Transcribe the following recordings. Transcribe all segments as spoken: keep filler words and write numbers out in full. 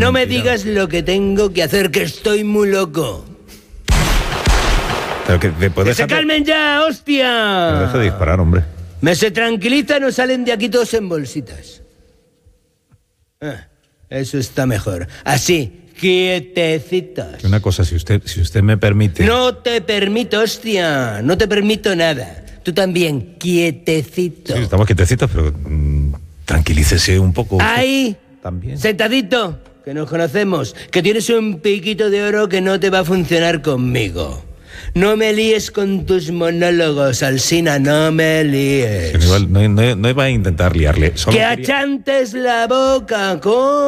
no me digas lo que tengo que hacer, que estoy muy loco. Pero que, te puedes ¡Que se hacer... calmen ya, hostia! Pero deja de disparar, hombre. Me se tranquiliza, no salen de aquí todos en bolsitas. Ah, eso está mejor. Así, quietecitos. Una cosa, si usted, si usted me permite... No te permito, hostia. No te permito nada. Tú también, quietecito. Sí, estamos quietecitos, pero mmm, tranquilícese un poco. Ahí, también. Sentadito, que nos conocemos, que tienes un piquito de oro que no te va a funcionar conmigo. No me líes con tus monólogos, Alsina, no me líes. Sí, igual, no, no, no iba a intentar liarle. Solo que quería... achantes la boca,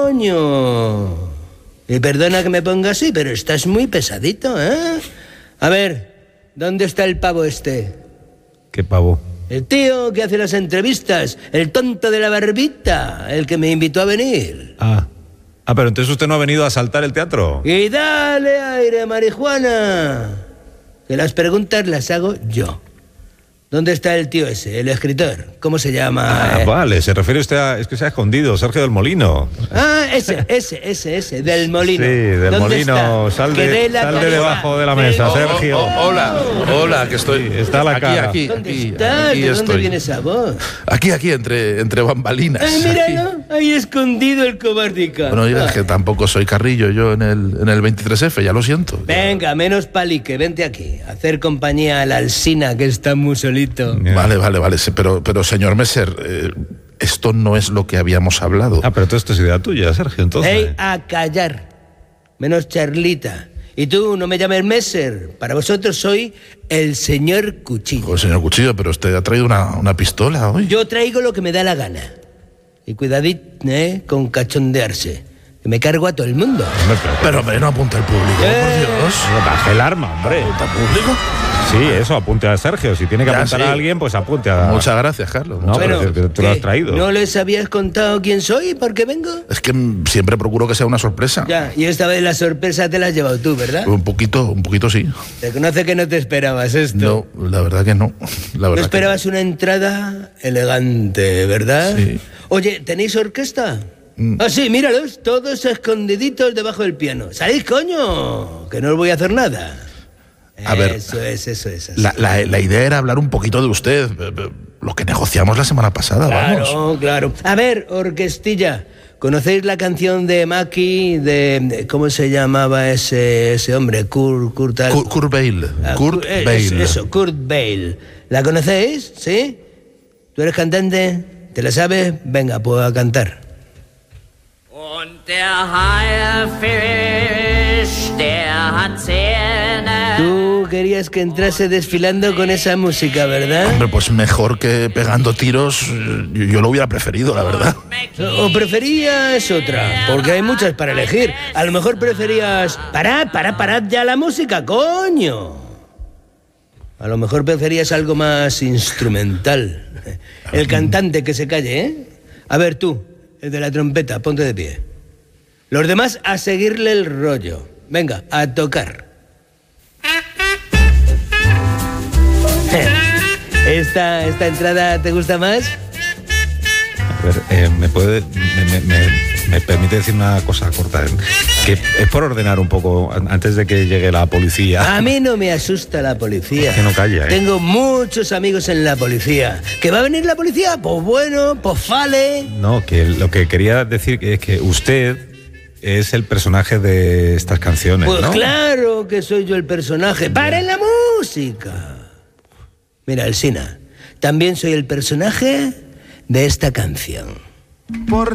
coño. Y perdona que me ponga así, pero estás muy pesadito, ¿eh? A ver, ¿dónde está el pavo este? ¿Qué pavo? El tío que hace las entrevistas, el tonto de la barbita, el que me invitó a venir. Ah, ah, pero entonces usted no ha venido a asaltar el teatro. Y dale aire, marihuana. Que las preguntas las hago yo. ¿Dónde está el tío ese, el escritor? ¿Cómo se llama? Ah, eh? vale, se refiere usted a... Es que se ha escondido, Sergio del Molino. Ah, ese, ese, ese, ese, del Molino. Sí, del ¿Dónde Molino. está? Sal Que de, dé la sal de cara. debajo de la mesa, Oh, Sergio. Oh, oh, hola, hola, que estoy... Sí, está la aquí, cara. aquí, ¿Dónde aquí, estás? aquí ¿De dónde estoy. viene esa voz? Aquí, aquí, entre, entre bambalinas. Ay, míralo, ahí escondido el cobardica. Bueno, oiga, es que tampoco soy Carrillo yo en el, en el veintitrés efe, ya lo siento. Venga, menos palique, vente aquí. A hacer compañía a la Alsina, que está muy solito. Vale, vale, vale, sí, pero, pero señor Messer, eh, esto no es lo que habíamos hablado. Ah, pero todo esto es idea tuya, Sergio, entonces. ¡Ey, a callar! Menos charlita. Y tú, no me llames Messer. Para vosotros soy el señor Cuchillo. Pues señor Cuchillo, pero usted ha traído una, una pistola hoy. Yo traigo lo que me da la gana. Y cuidadit, ¿eh? Con cachondearse. Que me cargo a todo el mundo. Hombre, pero, Pero, hombre, no apunta al público, Eh. por Dios. pero baje el arma, hombre. ¿Apunta al público? Sí, eso, apunte a Sergio. Si tiene que Ya, apuntar sí. a alguien, pues apunte a... Muchas gracias, Carlos. No, muchas pero gracias. tú- tú lo has ¿qué? traído. ¿No les habías contado quién soy y por qué vengo? Es que mm, siempre procuro que sea una sorpresa. Ya, y esta vez la sorpresa te la has llevado tú, ¿verdad? Un poquito, un poquito sí. Reconoce que no te esperabas esto. No, la verdad que no. La No verdad esperabas una entrada elegante, ¿verdad? Sí. Oye, ¿tenéis orquesta? Mm. Ah, sí, míralos, todos escondiditos debajo del piano. ¡Salid, coño! Que no os voy a hacer nada. A ver, Eso es, eso es. que... Así. La, la, la idea era hablar un poquito de usted. eh, eh, Lo que negociamos la semana pasada, vamos. Claro, claro. A ver, orquestilla. ¿Conocéis la canción de Maki, de, de- ¿cómo se llamaba ese, ese hombre? Kurt, Kurt, algo. Kurt, Kurt Bale. Ah, Kurt Kurt- eh, Bale. Eso, Kurt Bale. ¿La conocéis? ¿Sí? ¿Tú eres cantante? ¿Te la sabes? Venga, pues a cantar. Und der Haierfisch, der hat Zähne. Tú querías que entrase desfilando con esa música, ¿verdad? Hombre, pues mejor que pegando tiros, eh, yo, yo lo hubiera preferido, la verdad. ¿O preferías otra? Porque hay muchas para elegir. A lo mejor preferías... Parad, parad, parad ya la música, coño. A lo mejor preferías algo más instrumental. El cantante que se calle, ¿eh? A ver tú, el de la trompeta, ponte de pie. Los demás a seguirle el rollo. Venga, a tocar. ¿Esta, esta entrada te gusta más? A ver, eh, ¿me puede... Me, me- me- me permite decir una cosa corta? eh, Que es por ordenar un poco an- antes de que llegue la policía. A mí no me asusta la policía. Que no calla, ¿eh? Tengo muchos amigos en la policía. ¿Que va a venir la policía? Pues bueno, pues vale. No, que lo que quería decir es que usted es el personaje de estas canciones, Pues ¿no? claro que soy yo el personaje. ¡Paren la música! Mira, Alsina, también soy el personaje de esta canción. Por